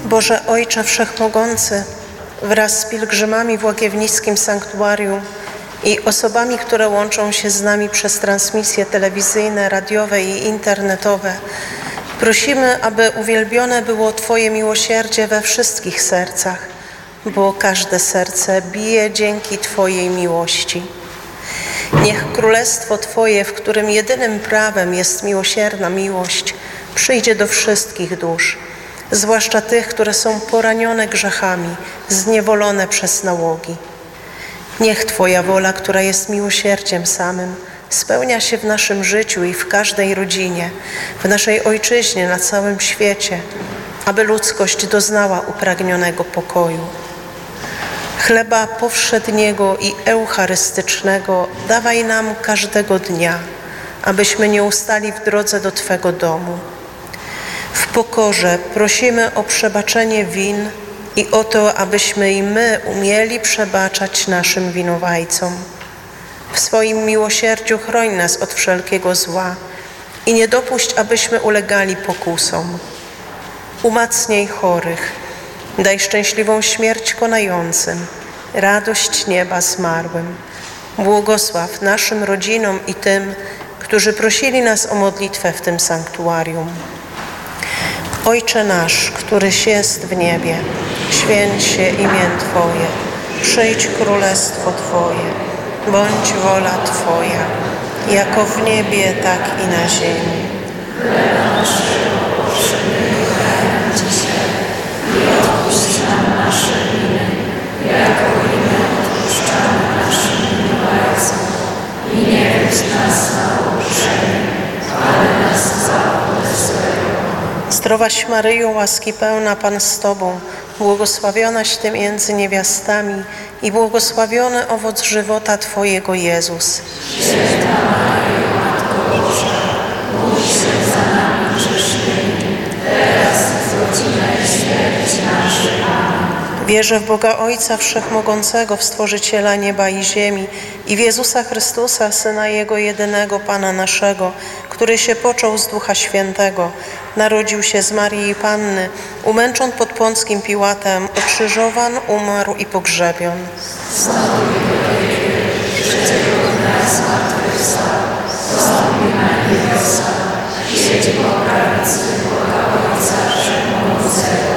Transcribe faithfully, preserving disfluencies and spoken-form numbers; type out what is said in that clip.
Boże Ojcze Wszechmogący, wraz z pielgrzymami w Łagiewnickim Sanktuarium i osobami, które łączą się z nami przez transmisje telewizyjne, radiowe i internetowe, prosimy, aby uwielbione było Twoje miłosierdzie we wszystkich sercach, bo każde serce bije dzięki Twojej miłości. Niech Królestwo Twoje, w którym jedynym prawem jest miłosierna miłość, przyjdzie do wszystkich dusz, zwłaszcza tych, które są poranione grzechami, zniewolone przez nałogi. Niech Twoja wola, która jest miłosierdziem samym, spełnia się w naszym życiu i w każdej rodzinie, w naszej ojczyźnie, na całym świecie, aby ludzkość doznała upragnionego pokoju. Chleba powszedniego i eucharystycznego dawaj nam każdego dnia, abyśmy nie ustali w drodze do Twego domu. W pokorze prosimy o przebaczenie win i o to, abyśmy i my umieli przebaczać naszym winowajcom. W swoim miłosierdziu chroń nas od wszelkiego zła i nie dopuść, abyśmy ulegali pokusom. Umacnij chorych, daj szczęśliwą śmierć konającym, radość nieba zmarłym. Błogosław naszym rodzinom i tym, którzy prosili nas o modlitwę w tym sanktuarium. Ojcze nasz, któryś jest w niebie, święć się imię Twoje, przyjdź królestwo Twoje, bądź wola Twoja, jako w niebie, tak i na ziemi. Chleba naszego powszedniego daj nam dzisiaj i odpuść nam nasze winy, jako i my odpuszczamy naszym winowajcom. I nie wódź nas na pokuszenie, ale nas zbaw od złego. Zdrowaś Maryjo, łaski pełna, Pan z Tobą, błogosławionaś Ty między niewiastami i błogosławiony owoc żywota Twojego, Jezus. Święta Maryjo, Matko Boża, módl się za nami grzesznymi, teraz i w godzinę śmierci naszej. Amen. Wierzę w Boga Ojca Wszechmogącego, w Stworzyciela nieba i ziemi i w Jezusa Chrystusa, Syna Jego jedynego, Pana naszego, który się począł z Ducha Świętego, narodził się z Marii Panny, umęczon pod Pąckim Piłatem, ukrzyżowan, umarł i pogrzebion. Wstał do wieki, trzeciego dnia zmartwychwstał, wstąpił na niebiosa, siedzi po prawicy Boga Ojca Wszechmogącego.